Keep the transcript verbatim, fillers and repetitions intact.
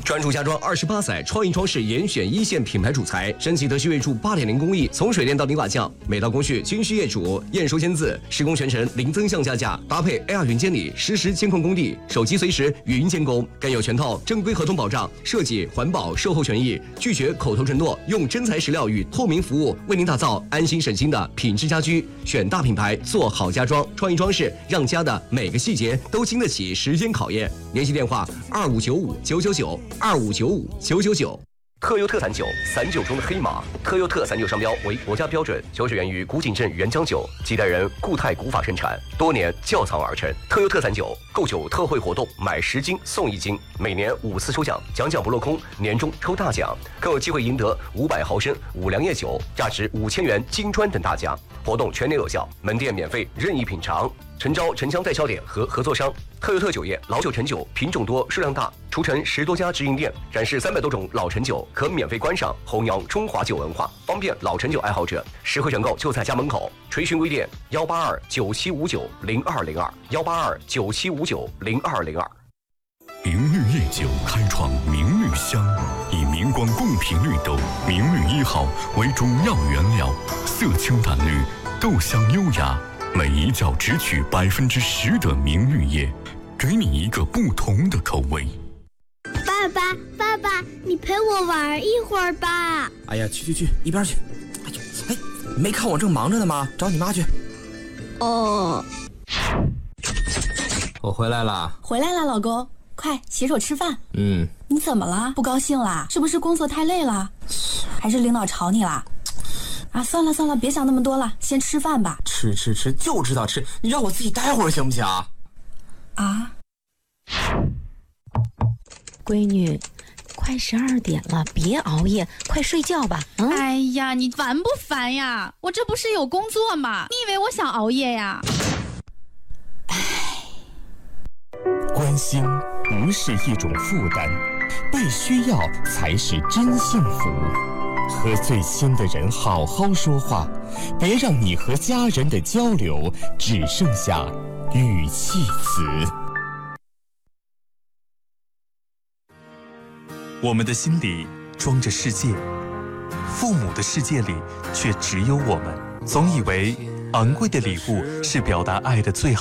专注家装二十八载，创意装饰严选一线品牌主材，升级德系锐铸 八点零 工艺，从水电到泥瓦匠，每道工序均需业主验收签字，施工全程零增项加价，搭配 A R 云监理，实时监控工地，手机随时语音监工，更有全套正规合同保障，设计、环保、售后权益，拒绝口头承诺，用真材实料与透明服务，为您打造安心省心的品质家居。选大品牌，做好家装，创意装饰，让家的每个细节都经得起时间考验。联系电话：二五九五九九九。二五九五九九九。特优特散酒，散酒中的黑马。特优特散酒商标为国家标准，酒水源于古井镇原浆酒，几代人固态古法生产，多年窖藏而成。特优特散酒购酒特惠活动，买十斤送一斤，每年五次抽奖，奖奖不落空，年终抽大奖，更有机会赢得五百毫升五粮液酒，价值五千元金砖等大奖。活动全年有效，门店免费任意品尝。诚招城乡代销点和合作商。特优特酒业老酒陈酒，品种多，数量大，除城十多家直营店，展示三百多种老陈酒，可免费观赏，弘扬中华酒文化，方便老陈酒爱好者。实惠选购就在家门口。垂询微店幺八二九七五九零二零二幺八二九七五九零二零二。 明绿烈酒开创明绿香，以明光贡品绿豆明绿一号为主要原料，色清淡绿，豆香优雅。每一窖只取百分之十的明绿叶，给你一个不同的口味。 爸爸，爸爸，你陪我玩一会儿吧。 哎呀，去去去，一边去。哎呦，哎，没看我正忙着呢吗？找你妈去。 哦， 我回来了。 回来了，老公，快洗手吃饭。 嗯， 你怎么了？不高兴啦？是不是工作太累了？还是领导吵你啦？啊，算了算了，别想那么多了，先吃饭吧。 吃吃吃，就知道吃，你让我自己待会儿行不行？ 啊， 闺女，快十二点了，别熬夜，快睡觉吧。 嗯、哎呀，你烦不烦呀？我这不是有工作吗？你以为我想熬夜呀？ 唉，关心不是一种负担，被需要才是真幸福。和最亲的人好好说话，别让你和家人的交流只剩下语气词。 我们的心里装着世界，父母的世界里却只有我们。总以为昂贵的礼物是表达爱的最好